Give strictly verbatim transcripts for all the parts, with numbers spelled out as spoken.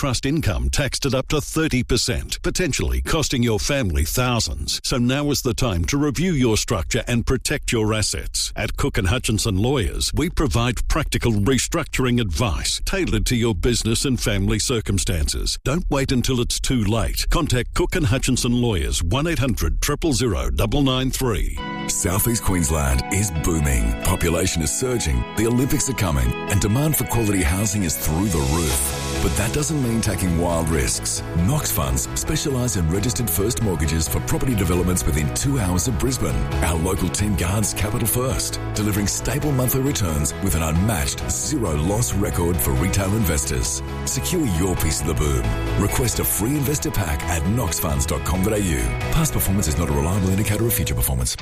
trust income taxed at up to thirty percent, potentially costing your family thousands. So now is the time to review your structure and protect your assets. At Cook and Hutchinson Lawyers, we provide practical restructuring advice tailored to your business and family circumstances. Don't wait until it's too late. Contact Cook and Hutchinson Lawyers, one eight hundred, zero zero zero, nine nine three. South East Queensland is booming. Population is surging, the Olympics are coming, and demand for quality housing is through the roof. But that doesn't mean taking wild risks. Knox Funds specialise in registered first mortgages for property developments within two hours of Brisbane. Our local team guards capital first, delivering stable monthly returns with an unmatched zero loss record for retail investors. Secure your piece of the boom. Request a free investor pack at knox funds dot com dot a u. Past performance is not a reliable indicator of future performance.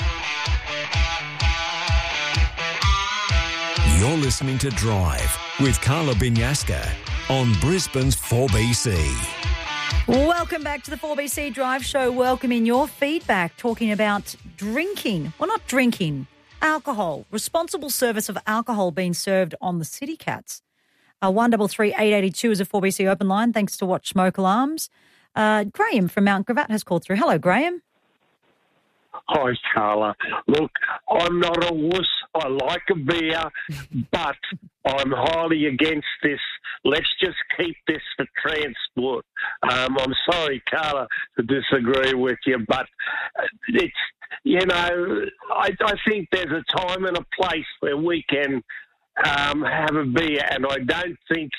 You're listening to Drive with Carla Binyasca on Brisbane's four B C. Welcome back to the four B C Drive Show. Welcoming your feedback, talking about drinking. Well, not drinking, alcohol. Responsible service of alcohol being served on the City Cats. Uh, one three three, eight eight two is a four B C open line, thanks to Watch Smoke Alarms. Uh, Graham from Mount Gravatt has called through. Hello, Graham. Hi, Carla. Look, I'm not a wuss. I like a beer, but I'm highly against this. Let's just keep this for transport. Um, I'm sorry, Carla, to disagree with you, but it's, you know, I, I think there's a time and a place where we can um, have a beer, and I don't think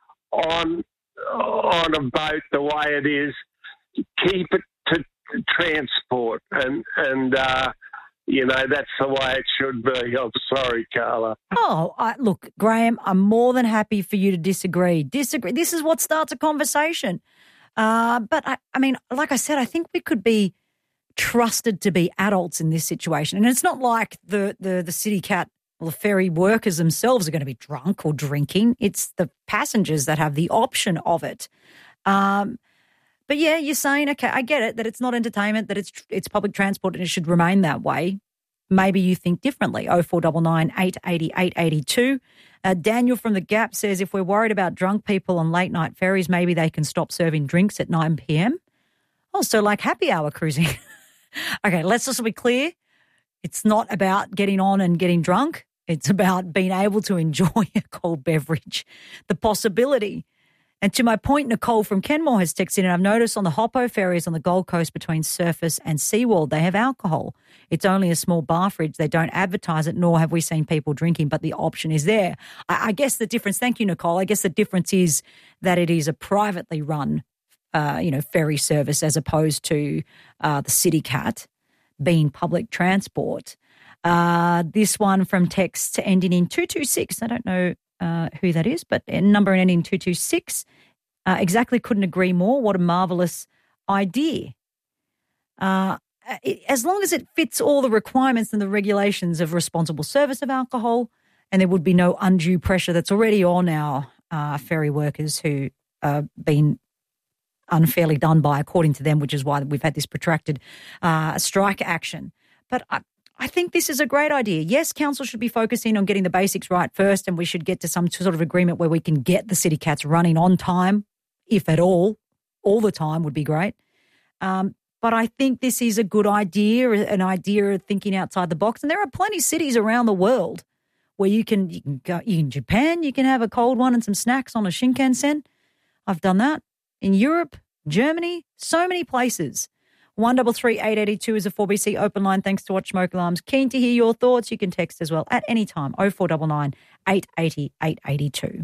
on on a boat the way it is, keep it to transport, and and uh, you know, that's the way it should be. I'm sorry, Carla. Oh, I, look, Graham, I'm more than happy for you to disagree. Disagree. This is what starts a conversation. Uh, but I, I mean, like I said, I think we could be trusted to be adults in this situation, and it's not like the the the City Cat or the ferry workers themselves are going to be drunk or drinking. It's the passengers that have the option of it. Um, But, yeah, you're saying, okay, I get it, that it's not entertainment, that it's it's public transport and it should remain that way. Maybe you think differently. oh four nine nine, eight eight zero, eight eight two. Uh, Daniel from The Gap says if we're worried about drunk people on late-night ferries, maybe they can stop serving drinks at nine p.m. Oh, so like happy hour cruising. Okay, let's just be clear. It's not about getting on and getting drunk. It's about being able to enjoy a cold beverage. The possibility. And to my point, Nicole from Kenmore has texted in, I've noticed on the Hoppo ferries on the Gold Coast between Surface and Seaworld, they have alcohol. It's only a small bar fridge. They don't advertise it, nor have we seen people drinking, but the option is there. I, I guess the difference, thank you, Nicole, I guess the difference is that it is a privately run, uh, you know, ferry service as opposed to uh, the City Cat being public transport. Uh, this one from text ending in two two six, I don't know Uh, who that is, but a number ending in two two six. Uh, exactly, couldn't agree more. What a marvellous idea. Uh, it, as long as it fits all the requirements and the regulations of responsible service of alcohol, and there would be no undue pressure that's already on our uh, ferry workers who are being unfairly done by, according to them, which is why we've had this protracted uh, strike action. But I I think this is a great idea. Yes, council should be focusing on getting the basics right first, and we should get to some sort of agreement where we can get the City Cats running on time, if at all. All the time would be great. Um, but I think this is a good idea, an idea of thinking outside the box. And there are plenty of cities around the world where you can, you can go in Japan, you can have a cold one and some snacks on a Shinkansen. I've done that. In Europe, Germany, so many places. one three three, eight eight two is a four B C open line, thanks to Watch Smoke Alarms. Keen to hear your thoughts. You can text as well at any time, oh four nine nine, eight eight zero, eight eight two.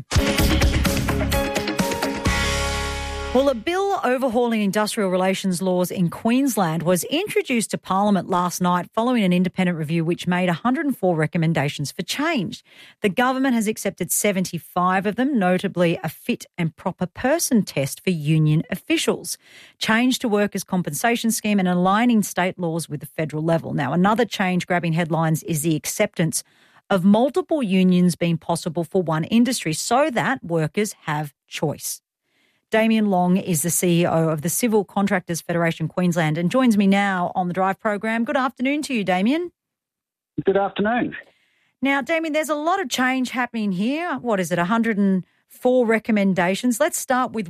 Well, a bill overhauling industrial relations laws in Queensland was introduced to Parliament last night following an independent review which made one hundred four recommendations for change. The government has accepted seventy-five of them, notably a fit and proper person test for union officials, change to workers' compensation scheme and aligning state laws with the federal level. Now, another change grabbing headlines is the acceptance of multiple unions being possible for one industry so that workers have choice. Damien Long is the C E O of the Civil Contractors Federation Queensland and joins me now on the Drive program. Good afternoon to you, Damien. Good afternoon. Now, Damien, there's a lot of change happening here. What is it, one hundred four recommendations? Let's start with